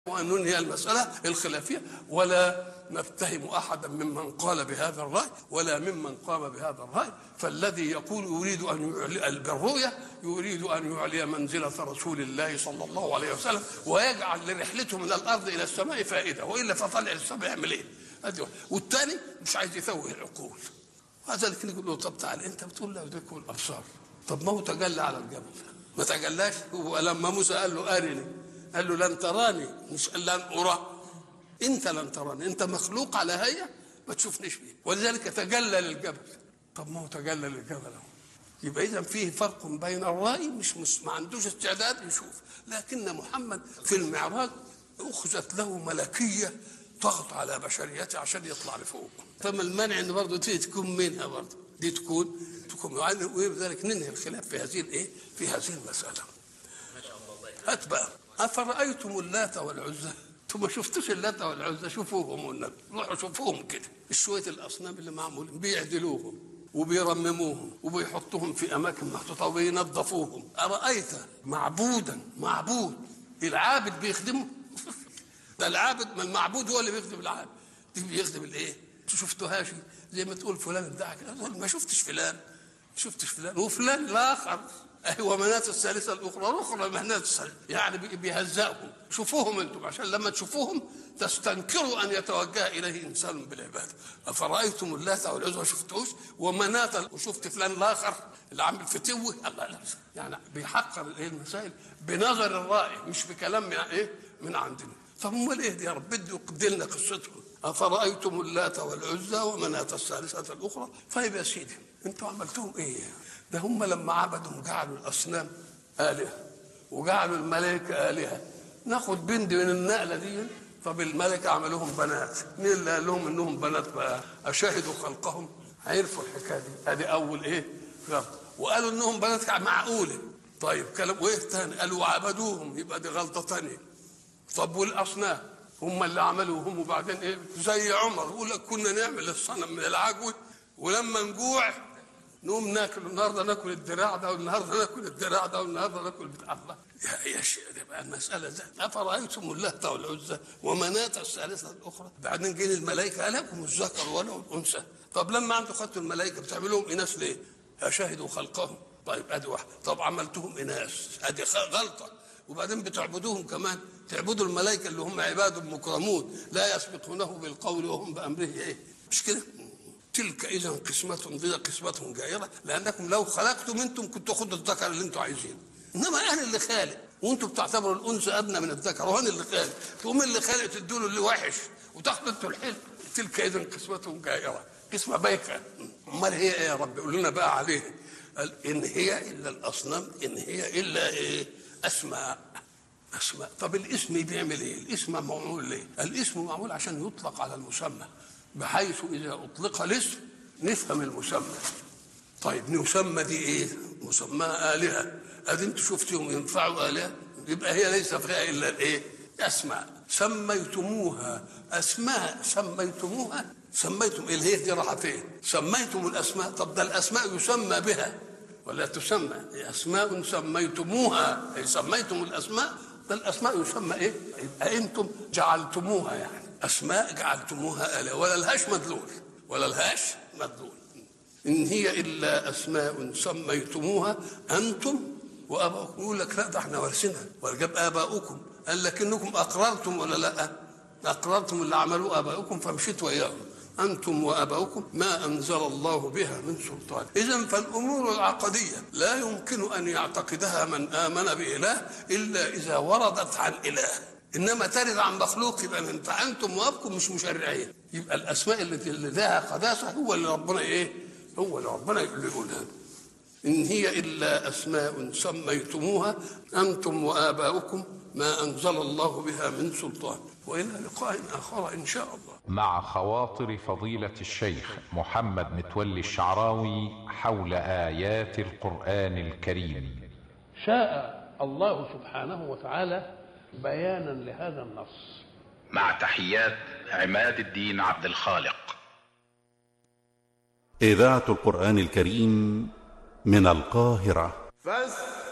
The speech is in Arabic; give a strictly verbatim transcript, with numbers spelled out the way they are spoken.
وأن ننهي المسألة الخلافية، ولا نتهم أحدا ممن قال بهذا الرأي ولا ممن قام بهذا الرأي. فالذي يقول يريد أن يعلي بالرؤية يريد أن يعلي منزلة رسول الله صلى الله عليه وسلم ويجعل لرحلته من الأرض إلى السماء فائدة، وإلا فطلع السماء يعمل إيه؟ والثاني مش عايز يثوه العقول. هذا اللي نقول له طب تعال أنت بتقول له يدركه الأبصار، طب ما هو تجلى على الجبل ما تجلاش. ولما موسى قال له أرني قال له لن تراني، مش قال لن أرى، أنت لن تراني، أنت مخلوق على هيئة ما تشوفنيش بيه، ولذلك تجلى للجبل. طب ما هو تجلى للجبل اهو. يبقى إذا فيه فرق بين الرأي مش, مش ما عندوش استعداد يشوف، لكن محمد في المعراج أخذت له ملكية ضغط على بشريته عشان يطلع لفوق. فما المانع ان برضه دي تكون منها برضه دي تكون تكون يعني وبذلك ننهي الخلاف في هذه الايه في هذه المسألة. ما شاء الله. هات بقى أفرأيتم اللات والعزى؟ انتم ما شفتوش اللات والعزى؟ شوفوهم والنبي، روحوا شوفوهم كده، شويه الاصنام اللي معمولين بيعدلوهم وبيرمموهم وبيحطوهم في اماكن محطوطه وبينظفوهم. ارايت معبودا معبود العابد بيخدمه؟ ده العابد، ما المعبود هو اللي بيخدم العابد. دي بيخدم الايه؟ انتوا شفتوهاش؟ زي ما تقول فلان ادعى كده، ما شفتش فلان شفتش فلان وفلان الاخر ايوه منات الثالثه الاخرى الاخرى منات الثالثه، يعني بيهزئهم. شوفوهم انتم عشان لما تشوفوهم تستنكروا ان يتوجه اليه انسان بالعباده. افرايتم اللات والعزى ما شفتوش؟ ومنات وشفت فلان الاخر اللي عامل فتوه؟ الله لا، يعني بيحقر الايه المسائل بنظر الرائي مش بكلام من ايه من عندنا. طب امال ايه دي يا رب؟ بده يقدر لنا قصتهم. افرايتم اللات والعزى ومنات الثالثه الاخرى. طيب يا سيدي انتوا عملتوهم ايه؟ ده هم لما عبدوا جعلوا الاصنام الهه وجعلوا الملائكه الهه. ناخد بند من النقله دي. طب الملائكه عملوهم بنات، مين اللي قال لهم انهم بنات بقى؟ اشاهدوا خلقهم؟ عرفوا الحكايه دي، ادي اول ايه غلط. وقالوا انهم بنات معقوله. طيب كلام وايه ثاني؟ قالوا عبدوهم، يبقى دي غلطه ثانيه. طب والاصنام هم اللي عملوهم وبعدين ايه؟ زي عمر يقول لك كنا نعمل الصنم من العجوه ولما نجوع نقوم ناكل، النهارده ناكل الدراع ده والنهارده ناكل الدراع ده والنهارده ناكل بتاع الله. يا يا شيخ دي بقى المساله ذات. افرايتم اللات والعزى ومنات الثالثه الاخرى. بعدين جه الملائكه لكم الذكر وله الانثى. طب لما انتم خدتوا الملائكه بتعملوهم اناث ليه؟ اشاهدوا خلقهم. طيب ادي واحده. طب عملتهم اناث ادي غلطه. وبعدين بتعبدوهم كمان، تعبدوا الملائكه اللي هم عباد مكرمون لا يسبقونه بالقول وهم بامره ايه؟ مش كده؟ تلك اذا قسمه ضيقه قسمه جائره، لانكم لو خلقتم انتم كنتوا خدوا الذكر اللي انتم عايزينه، انما انا اللي خالق وانتم بتعتبروا الانثى ادنى من الذكر وانا اللي خالق، تقوم اللي خالق تدوا له اللي وحش وتاخدوا انتوا الحلو. تلك اذا قسمه جائره، قسمه بايخه. امال هي ايه يا رب؟ قول لنا بقى عليه. قال ان هي الا الاصنام، ان هي الا ايه؟ اسماء اسماء. طب الاسم بيعمل ايه؟ الاسم معمول ليه؟ الاسم معمول عشان يطلق على المسمى، بحيث اذا اطلق الاسم نفهم المسمى. طيب نسمى دي ايه؟ مسماها الهه. ادي انتوا شفتيهم ينفعوا الهه؟ يبقى هي ليس فيها الا الايه؟ اسماء سميتموها اسماء سميتموها سميتم اللي هي دي راحه فين؟ سميتم الاسماء. طب ده الاسماء يسمى بها ولا تسمى؟ اسماء سميتموها، اي سميتم الاسماء. ده الاسماء يسمى ايه؟ يبقى انتم جعلتموها، يعني اسماء جعلتموها آلهة ولا لهاش مدلول ولا لهاش مدلول. ان هي الا اسماء سميتموها انتم واباؤكم. يقول لك لا ده احنا وارثينها وجاب اباؤكم. قال لك انكم اقررتم ولا لا؟ اقررتم اللي عملوه اباؤكم فمشيت وياهم. أنتم وآباؤكم ما أنزل الله بها من سلطان. إذن فالأمور العقدية لا يمكن أن يعتقدها من آمن بإله إلا إذا وردت عن إله، إنما ترد عن مخلوق يبقى أنت أنتم وآباؤكم مش مشرعين. يبقى الأسماء اللي لها قداسة هو اللي ربنا إيه؟ هو اللي ربنا يقولها. إن هي إلا أسماء سميتموها أنتم وآباؤكم ما أنزل الله بها من سلطان. وإلى لقاء آخر إن شاء الله. مع خواطر فضيلة الشيخ محمد متولي الشعراوي حول آيات القرآن الكريم. شاء الله سبحانه وتعالى بيانا لهذا النص. مع تحيات عماد الدين عبد الخالق. إذاعة القرآن الكريم من القاهرة. فاستمعوا